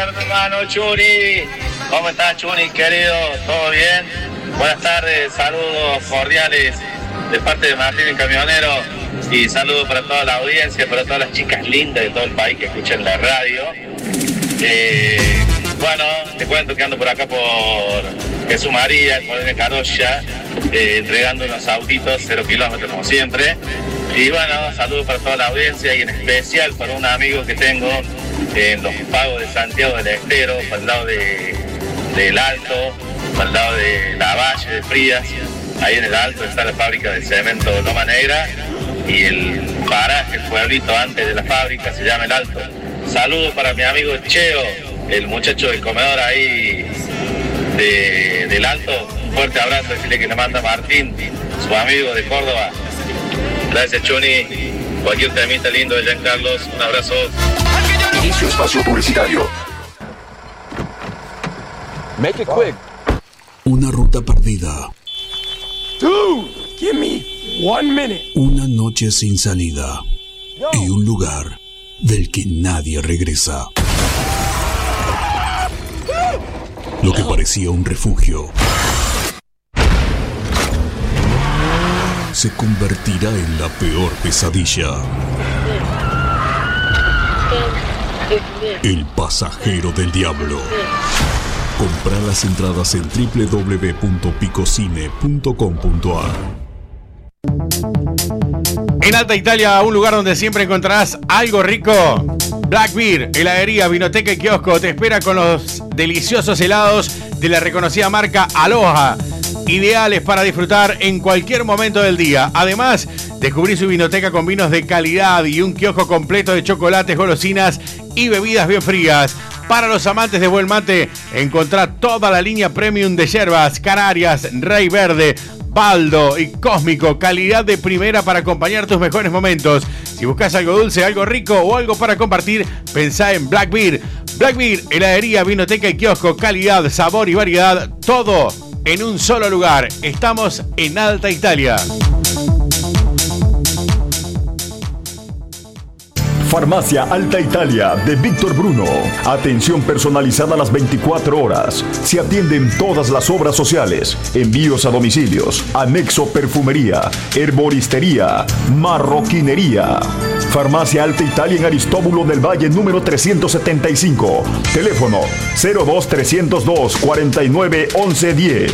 Hermano Churi, ¿cómo estás, Churi, querido? ¿Todo bien? Buenas tardes, saludos cordiales de parte de Martín el Camionero y saludos para toda la audiencia, para todas las chicas lindas de todo el país que escuchan la radio. Bueno, te cuento que ando por acá por Jesús María, en Colonia Carolla, entregando unos autitos 0 kilómetros como siempre. Y bueno, saludos para toda la audiencia y en especial para un amigo que tengo en los pagos de Santiago del Estero, para el lado del Alto, para el lado de la Valle de Frías. Ahí en el Alto está la fábrica de cemento Loma Negra y el paraje, el pueblito antes de la fábrica se llama El Alto. Saludos para mi amigo Cheo, el muchacho del comedor ahí del Alto. Un fuerte abrazo, decirle que le manda Martín, su amigo de Córdoba. Gracias, Chuni. Cualquier temita lindo de Giancarlos. Un abrazo. Inicio espacio publicitario. Make it quick. Una ruta perdida. Dude, give me 1 minute. Una noche sin salida. Y un lugar del que nadie regresa. Lo que parecía un refugio se convertirá en la peor pesadilla. El pasajero del diablo. Compra las entradas en www.picocine.com.ar. En Alta Italia, un lugar donde siempre encontrarás algo rico. Black Bear, heladería, vinoteca y kiosco te espera con los deliciosos helados de la reconocida marca Aloha, ideales para disfrutar en cualquier momento del día. Además, descubrí su vinoteca con vinos de calidad y un kiosco completo de chocolates, golosinas y bebidas bien frías. Para los amantes de buen mate, encontrá toda la línea premium de yerbas, Canarias, Rey Verde, Baldo y Cósmico, calidad de primera para acompañar tus mejores momentos. Si buscas algo dulce, algo rico o algo para compartir, pensá en Black Bear. Black Bear, heladería, vinoteca y kiosco, calidad, sabor y variedad, todo en un solo lugar. Estamos en Alta Italia. Farmacia Alta Italia de Víctor Bruno. Atención personalizada a las 24 horas. Se atienden todas las obras sociales, envíos a domicilios, anexo perfumería, herboristería, marroquinería. Farmacia Alta Italia en Aristóbulo del Valle número 375. Teléfono 02-302 49 11 10.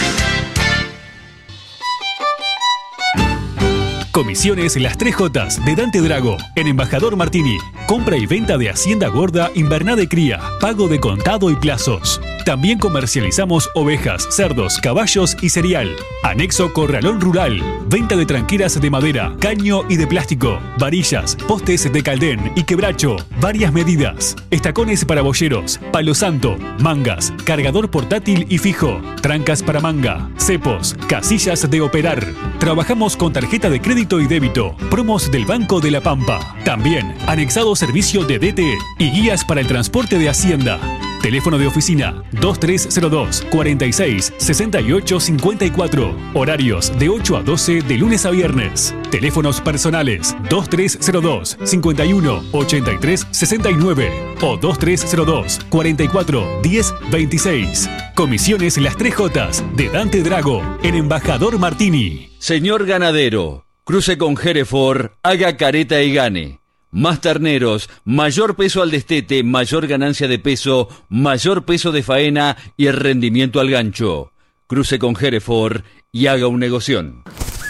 Comisiones Las 3J de Dante Drago en Embajador Martini. Compra y venta de hacienda gorda, invernada de cría, pago de contado y plazos. También comercializamos ovejas, cerdos, caballos y cereal. Anexo Corralón Rural. Venta de tranqueras de madera, caño y de plástico. Varillas, postes de caldén y quebracho. Varias medidas. Estacones para boyeros. Palo santo. Mangas. Cargador portátil y fijo. Trancas para manga. Cepos. Casillas de operar. Trabajamos con tarjeta de crédito y débito. Promos del Banco de la Pampa. También anexado servicio de DT y guías para el transporte de hacienda. Teléfono de oficina 2302 46 68 54. Horarios de 8 a 12 de lunes a viernes. Teléfonos personales 2302 51 83 69 o 2302 44 10 26. Comisiones Las 3J de Dante Drago en Embajador Martini. Señor ganadero, cruce con Hereford, haga careta y gane. Más terneros, mayor peso al destete, mayor ganancia de peso, mayor peso de faena y el rendimiento al gancho. Cruce con Hereford y haga un negoción.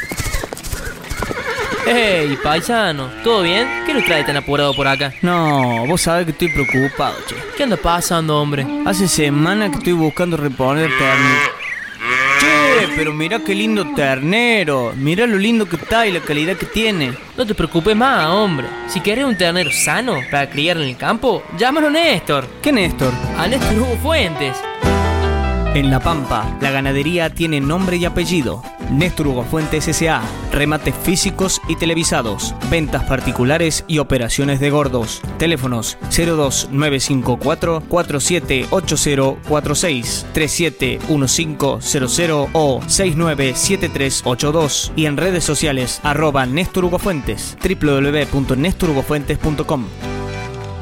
Hey, paisano, ¿todo bien? ¿Qué lo trae tan apurado por acá? No, vos sabés que estoy preocupado, che. ¿Qué anda pasando, hombre? Hace semanas que estoy buscando reponer ternero. Che, pero mirá qué lindo ternero. Mirá lo lindo que está y la calidad que tiene. No te preocupes más, hombre. Si querés un ternero sano para criar en el campo, llámalo a Néstor. ¿Qué Néstor? A Néstor Hugo Fuentes. En La Pampa, la ganadería tiene nombre y apellido. Néstor Hugo Fuentes S.A. Remates físicos y televisados. Ventas particulares y operaciones de gordos. Teléfonos 02954 478046 371500 o 697382 y en redes sociales @Néstor Hugo Fuentes, www.nestorhugofuentes.com.